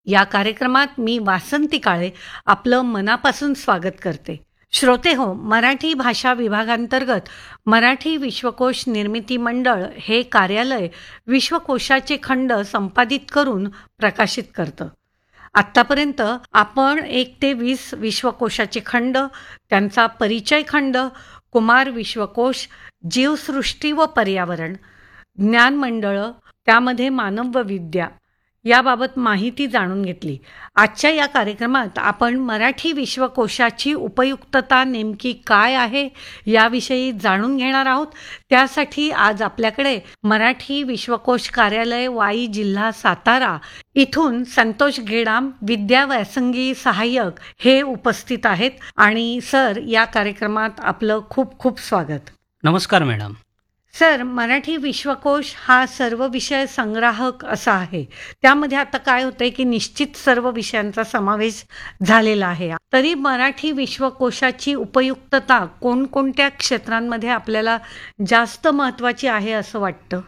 या कार्यक्रमात मी वासंती काळे आपलं मनापासून स्वागत करते. श्रोते हो, मराठी भाषा विभागांतर्गत मराठी विश्वकोश निर्मिती मंडळ हे कार्यालय विश्वकोशाचे खंड संपादित करून प्रकाशित करतं. आत्तापर्यंत आपण 1 ते 20 विश्वकोशाचे खंड, त्यांचा परिचय खंड, कुमार विश्वकोश, जीवसृष्टी व पर्यावरण, ज्ञान मंडळं, त्यामध्ये मानव व विद्या याबाबत माहिती जाणून घेतली. आजच्या या कार्यक्रमात आपण मराठी विश्वकोशाची उपयुक्तता नेमकी काय आहे याविषयी जाणून घेणार आहोत. त्यासाठी आज आपल्याकडे मराठी विश्वकोश कार्यालय वाई, जिल्हा सातारा इथून संतोष गेडाम, विद्या व्यासंगी सहाय्यक हे उपस्थित आहेत. आणि सर, या कार्यक्रमात आपलं खूप खूप स्वागत. नमस्कार मॅडम. सर, मराठी विश्वकोश हा सर्व विषय संग्राहक असा आहे. त्यामध्ये आता काय होतंय की निश्चित सर्व विषयांचा समावेश झालेला आहे. तरी मराठी विश्वकोशाची उपयुक्तता कोणकोणत्या क्षेत्रांमध्ये आपल्याला जास्त महत्त्वाची आहे असं वाटतं?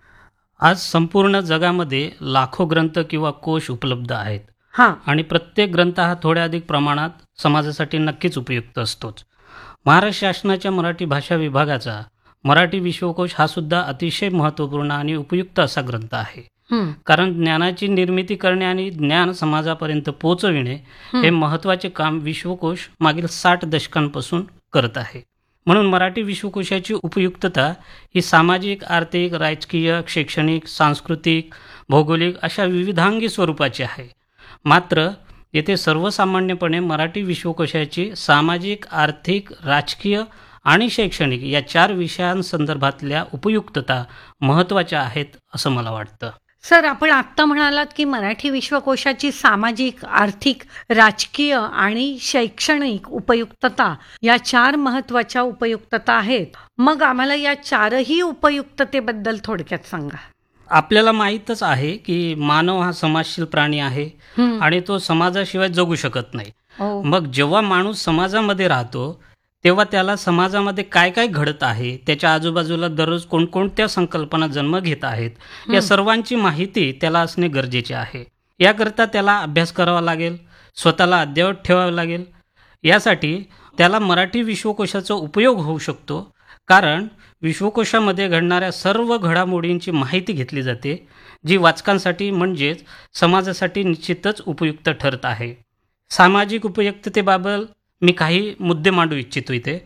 आज संपूर्ण जगामध्ये लाखो ग्रंथ किंवा कोश उपलब्ध आहेत. आणि प्रत्येक ग्रंथ हा थोड्या अधिक प्रमाणात समाजासाठी नक्कीच उपयुक्त असतोच. महाराष्ट्र शासनाच्या मराठी भाषा विभागाचा मराठी विश्वकोश हा सुद्धा अतिशय महत्त्वपूर्ण आणि उपयुक्त असा ग्रंथ आहे. कारण ज्ञानाची निर्मिती करणे आणि ज्ञान समाजापर्यंत पोहोचविणे हे महत्त्वाचे काम विश्वकोश मागील 60 दशकांपासून करत आहे. म्हणून मराठी विश्वकोशाची उपयुक्तता ही सामाजिक, आर्थिक, राजकीय, शैक्षणिक, सांस्कृतिक, भौगोलिक अशा विविधांगी स्वरूपाची आहे. मात्र येथे सर्वसामान्यपणे मराठी विश्वकोशाची सामाजिक, आर्थिक, राजकीय आणि शैक्षणिक या 4 विषयांसंदर्भातल्या उपयुक्तता महत्त्वाच्या आहेत असं मला वाटतं. सर, आपण आत्ता म्हणालात की मराठी विश्वकोशाची सामाजिक, आर्थिक, राजकीय आणि शैक्षणिक उपयुक्तता या 4 महत्त्वाच्या उपयुक्तता आहेत. मग आम्हाला या 4ही उपयुक्ततेबद्दल थोडक्यात सांगा. आपल्याला माहीतच आहे की मानव हा समाजशील प्राणी आहे आणि तो समाजाशिवाय जगू शकत नाही. मग जेव्हा माणूस समाजामध्ये राहतो तेव्हा त्याला समाजामध्ये काय काय घडत आहे, त्याच्या आजूबाजूला दररोज कोणकोणत्या संकल्पना जन्म घेत आहेत, या सर्वांची माहिती त्याला असणे गरजेचे आहे. याकरता त्याला अभ्यास करावा लागेल, स्वतःला अद्ययावत ठेवावे लागेल. यासाठी त्याला मराठी विश्वकोशाचा उपयोग होऊ शकतो. कारण विश्वकोशामध्ये घडणाऱ्या सर्व घडामोडींची माहिती घेतली जाते, जी वाचकांसाठी म्हणजेच समाजासाठी निश्चितच उपयुक्त ठरत आहे. सामाजिक उपयुक्ततेबाबत मी काही मुद्दे मांडू इच्छितो इथे.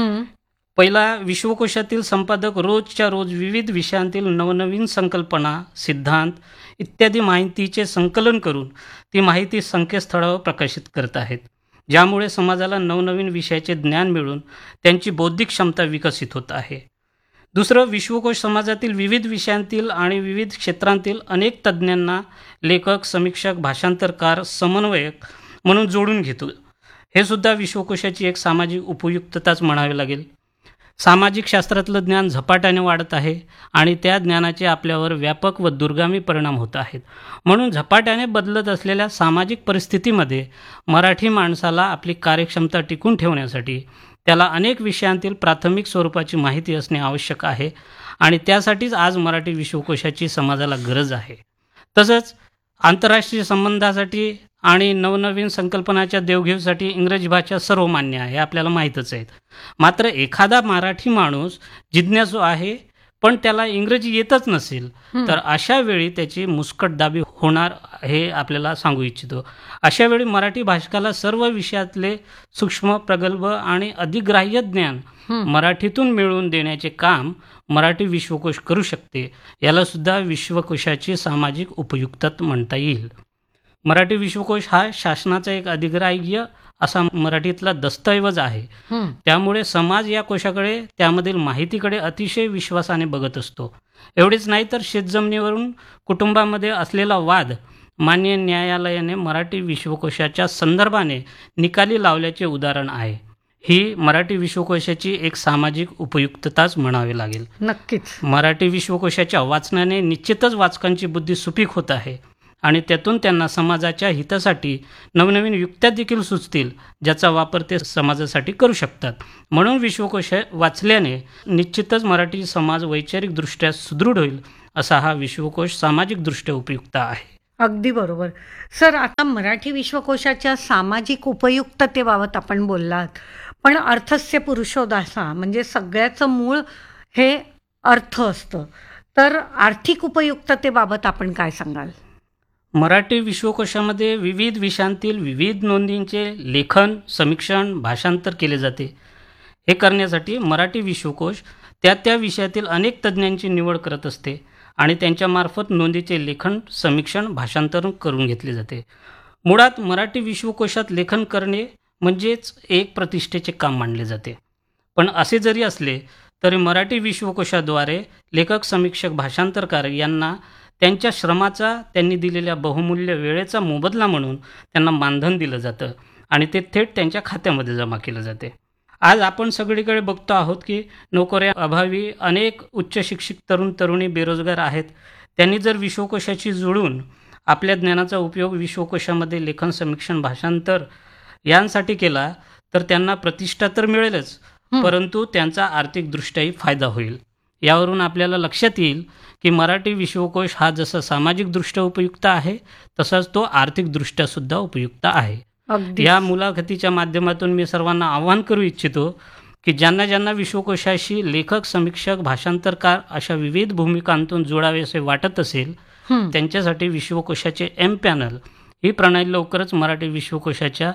पहिला, विश्वकोशातील संपादक रोजच्या रोज विविध विषयांतील नवनवीन संकल्पना, सिद्धांत इत्यादी माहितीचे संकलन करून ती माहिती संकेतस्थळावर प्रकाशित करत आहेत, ज्यामुळे समाजाला नवनवीन विषयाचे ज्ञान मिळून त्यांची बौद्धिक क्षमता विकसित होत आहे. दुसरं, विश्वकोश समाजातील विविध विषयांतील आणि विविध क्षेत्रांतील अनेक तज्ज्ञांना लेखक, समीक्षक, भाषांतरकार, समन्वयक म्हणून जोडून घेतो. हे सुद्धा विश्वकोशाची एक सामाजिक उपयुक्तताच म्हणावी लागेल. सामाजिक शास्त्रातलं ज्ञान झपाट्याने वाढत आहे आणि त्या ज्ञानाचे आपल्यावर व्यापक व दूरगामी परिणाम होत आहेत. म्हणून झपाट्याने बदलत असलेल्या सामाजिक परिस्थितीमध्ये मराठी माणसाला आपली कार्यक्षमता टिकून ठेवण्यासाठी त्याला अनेक विषयांतील प्राथमिक स्वरूपाची माहिती असणे आवश्यक आहे आणि त्यासाठीच आज मराठी विश्वकोशाची समाजाला गरज आहे. तसंच आंतरराष्ट्रीय संबंधासाठी आणि नवनवीन संकल्पनाच्या देवघेवीसाठी इंग्रजी भाषा सर्वमान्य आहे, हे आपल्याला माहीतच आहेत. मात्र एखादा मराठी माणूस जिज्ञासू आहे पण त्याला इंग्रजी येतच नसेल तर अशा वेळी त्याची मुस्कटदाबी होणार हे आपल्याला सांगू इच्छितो. अशा वेळी मराठी भाषकाला सर्व विषयातले सूक्ष्म, प्रगल्भ आणि अधिग्राह्य ज्ञान मराठीतून मिळवून देण्याचे काम मराठी विश्वकोश करू शकते. याला सुद्धा विश्वकोशाची सामाजिक उपयुक्तता म्हणता येईल. मराठी विश्वकोश हा शासनाचा एक अधिग्राह्य असा मराठीतला दस्तऐवज आहे. त्यामुळे समाज या कोशाकडे, त्यामधील माहितीकडे अतिशय विश्वासाने बघत असतो. एवढेच नाही तर शेतजमिनीवरून कुटुंबामध्ये असलेला वाद मान्य न्यायालयाने मराठी विश्वकोशाच्या संदर्भाने निकाली लावल्याचे उदाहरण आहे. ही मराठी विश्वकोशाची एक सामाजिक उपयुक्तताच म्हणावी लागेल. नक्कीच. मराठी विश्वकोशाच्या वाचनाने निश्चितच वाचकांची बुद्धी सुपीक होत आहे आणि त्यातून त्यांना समाजाच्या हितासाठी नवनवीन युक्त्या देखील सुचतील, ज्याचा वापर ते समाजासाठी करू शकतात. म्हणून विश्वकोश वाचल्याने निश्चितच मराठी समाज वैचारिकदृष्ट्या सुदृढ होईल, असा हा विश्वकोश सामाजिकदृष्ट्या उपयुक्त आहे. अगदी बरोबर. सर, आता मराठी विश्वकोशाच्या सामाजिक उपयुक्ततेबाबत आपण बोललात. पण अर्थस्य पुरुषोदासा म्हणजे सगळ्याचं मूळ हे अर्थ असतं. तर आर्थिक उपयुक्ततेबाबत आपण काय सांगाल? मराठी विश्वकोशामध्ये विविध विषयांतील विविध नोंदींचे लेखन, समीक्षण, भाषांतर केले जाते. हे करण्यासाठी मराठी विश्वकोश त्या त्या विषयातील अनेक तज्ज्ञांची निवड करत असते आणि त्यांच्यामार्फत नोंदीचे लेखन, समीक्षण, भाषांतर करून घेतले जाते. मुळात मराठी विश्वकोशात लेखन करणे म्हणजेच एक प्रतिष्ठेचे काम मानले जाते. पण असे जरी असले तरी मराठी विश्वकोशाद्वारे लेखक, समीक्षक, भाषांतरकार यांना त्यांच्या श्रमाचा, त्यांनी दिलेल्या बहुमूल्य वेळेचा मोबदला म्हणून त्यांना मानधन दिलं जातं आणि ते थेट त्यांच्या खात्यामध्ये जमा केलं जाते. आज आपण सगळीकडे बघतो आहोत की नोकऱ्या अभावी अनेक उच्च शिक्षित तरुण तरुणी बेरोजगार आहेत. त्यांनी जर विश्वकोशाशी जुळून आपल्या ज्ञानाचा उपयोग विश्वकोशामध्ये लेखन, समीक्षण, भाषांतर यांसाठी केला तर त्यांना प्रतिष्ठा तर मिळेलच, परंतु त्यांचा आर्थिकदृष्ट्याही फायदा होईल. यावरून आपल्याला लक्षात येईल की मराठी विश्वकोश हा जसा सामाजिकदृष्ट्या उपयुक्त आहे तसाच तो आर्थिकदृष्ट्या सुद्धा उपयुक्त आहे. अगदी. या मुलाखतीच्या माध्यमातून मी सर्वांना आवाहन करू इच्छितो की ज्यांना ज्यांना विश्वकोशाशी लेखक, समीक्षक, भाषांतरकार अशा विविध भूमिकांतून जोडावेसे वाटत असेल त्यांच्यासाठी विश्वकोशाचे एम पॅनल ही प्रणाली लवकरच मराठी विश्वकोशाच्या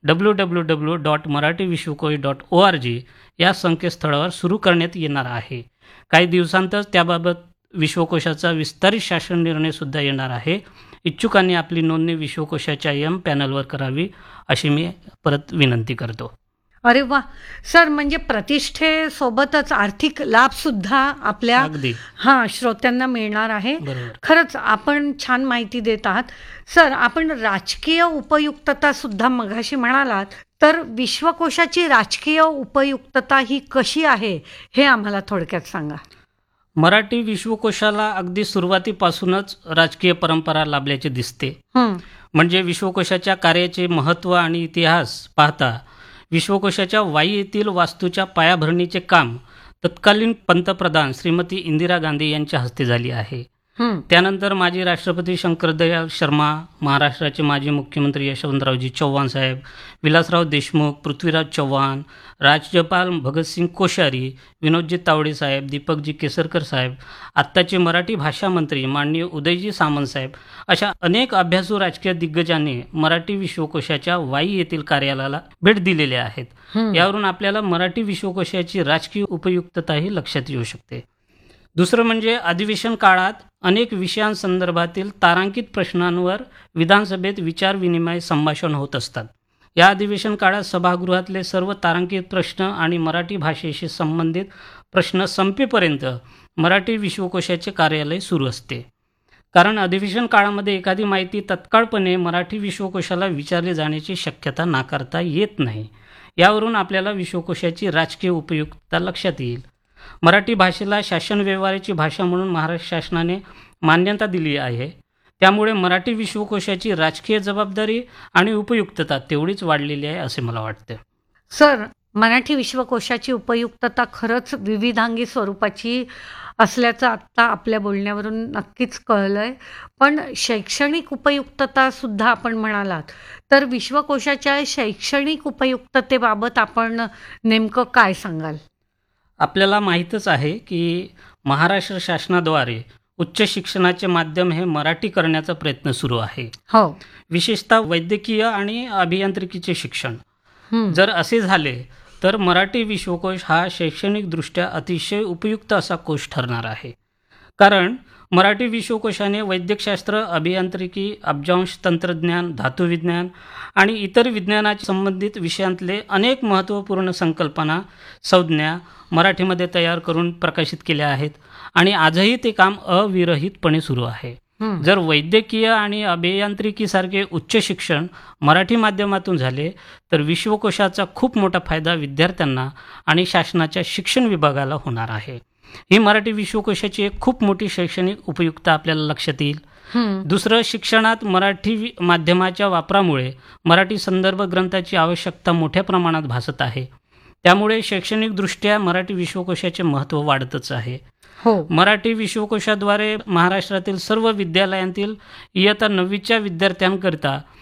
www.marathivishwakosh.org या संकेतस्थळावर सुरू करण्यात येणार आहे. काही दिवसांतच त्याबाबत विश्वकोशाचा विस्तारित शासन निर्णयसुद्धा येणार आहे. इच्छुकांनी आपली नोंदणी विश्वकोशाच्या एम पॅनलवर करावी अशी मी परत विनंती करतो. अरे वा. सर, म्हणजे प्रतिष्ठेसोबतच आर्थिक लाभसुद्धा आपल्या अगदी श्रोत्यांना मिळणार आहे. बरोबर. खरंच आपण छान माहिती देत आहात. सर, आपण राजकीय उपयुक्तता सुद्धा मघाशी म्हणालात, तर विश्वकोशाची राजकीय उपयुक्तता ही कशी आहे हे आम्हाला थोडक्यात सांगा. मराठी विश्वकोशाला अगदी सुरुवातीपासूनच राजकीय परंपरा लाभल्याचे दिसते. म्हणजे विश्वकोशाच्या कार्याचे महत्त्व आणि इतिहास पाहता विश्वकोशाच्या वाई येथील वास्तूच्या पायाभरणीचे काम तत्कालीन पंतप्रधान श्रीमती इंदिरा गांधी यांच्या हस्ते झाले आहे. त्यानंतर माजी राष्ट्रपती शंकरदयाळ शर्मा, महाराष्ट्राचे माजी मुख्यमंत्री यशवंतरावजी चव्हाण साहेब, विलासराव देशमुख, पृथ्वीराज चव्हाण, राज्यपाल भगतसिंग कोश्यारी, विनोदजी तावडे साहेब, दीपकजी केसरकर साहेब, आत्ताचे मराठी भाषा मंत्री माननीय उदयजी सामंत साहेब अशा अनेक अभ्यासू राजकीय दिग्गजांनी मराठी विश्वकोशाच्या वाई येथील कार्यालयाला भेट दिलेली आहेत. यावरून आपल्याला मराठी विश्वकोशाची राजकीय उपयुक्तताही लक्षात येऊ शकते. दुसरं म्हणजे अधिवेशन काळात अनेक विषयांसंदर्भातील तारांकित प्रश्नांवर विधानसभेत विचारविनिमय संभाषण होत असतात. या अधिवेशन काळात सभागृहातले सर्व तारांकित प्रश्न आणि मराठी भाषेशी संबंधित प्रश्न संपेपर्यंत मराठी विश्वकोशाचे कार्यालय सुरू असते. कारण अधिवेशन काळामध्ये एखादी माहिती तत्काळपणे मराठी विश्वकोशाला विचारली जाण्याची शक्यता नाकारता येत नाही. यावरून आपल्याला विश्वकोशाची राजकीय उपयुक्तता लक्षात येईल. मराठी भाषेला शासन व्यवहाराची भाषा म्हणून महाराष्ट्र शासनाने मान्यता दिली आहे. त्यामुळे मराठी विश्वकोशाची राजकीय जबाबदारी आणि उपयुक्तता तेवढीच वाढलेली आहे असे मला वाटते. सर, मराठी विश्वकोशाची उपयुक्तता खरंच विविधांगी स्वरूपाची असल्याचं आत्ता आपल्या बोलण्यावरून नक्कीच कळलंय. पण शैक्षणिक उपयुक्तता सुद्धा आपण म्हणालात, तर विश्वकोशाच्या शैक्षणिक उपयुक्ततेबाबत आपण नेमकं काय सांगाल? आपल्याला माहीतच आहे की महाराष्ट्र शासनाद्वारे उच्च शिक्षणाचे माध्यम हे मराठी करण्याचा प्रयत्न सुरू आहे. हो. विशेषतः वैद्यकीय आणि अभियांत्रिकीचे शिक्षण जर असे झाले तर मराठी विश्वकोश हा शैक्षणिकदृष्ट्या अतिशय उपयुक्त असा कोश ठरणार आहे. कारण मराठी विश्वकोशाने वैद्यकशास्त्र, अभियांत्रिकी, अब्जांश तंत्रज्ञान, धातुविज्ञान आणि इतर विज्ञानाच्या संबंधित विषयांतले अनेक महत्त्वपूर्ण संकल्पना, संज्ञा मराठीमध्ये तयार करून प्रकाशित केल्या आहेत आणि आजही ते काम अविरहितपणे सुरू आहे. जर वैद्यकीय आणि अभियांत्रिकीसारखे उच्च शिक्षण मराठी माध्यमातून झाले तर विश्वकोशाचा खूप मोठा फायदा विद्यार्थ्यांना आणि शासनाच्या शिक्षण विभागाला होणार आहे. ही मराठी विश्वकोशाची एक खूप मोठी शैक्षणिक उपयुक्तता आपल्याला लक्षात येईल. दुसरं, शिक्षणात मराठी माध्यमाच्या वापरामुळे मराठी संदर्भ ग्रंथाची आवश्यकता मोठ्या प्रमाणात भासत आहे. त्यामुळे शैक्षणिकदृष्ट्या मराठी विश्वकोशाचे महत्त्व वाढतच आहे. हो. मराठी विश्वकोशाद्वारे महाराष्ट्रातील सर्व विद्यालयांतील इयत्ता 9वीच्या विद्यार्थ्यांकरिता